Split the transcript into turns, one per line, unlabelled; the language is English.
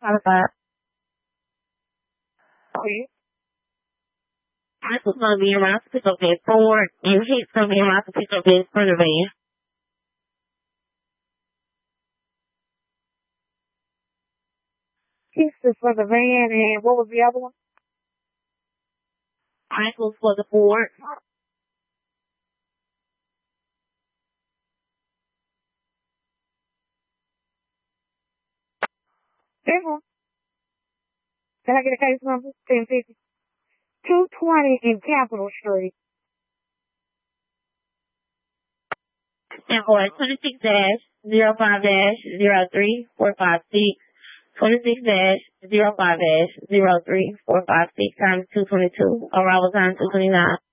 Qualified.
Okay.
Michael's gonna be around to pick up that Ford, and Hicks gonna be around to pick up that Sprinter van.
Pieces for the van, and what was the other one?
Michael's for the Ford.
This one. Can I get a case number? 1050. 220 in Capitol Street.
And for 26-05-03-456, 26-05-03-456 times 222, arrival time 229.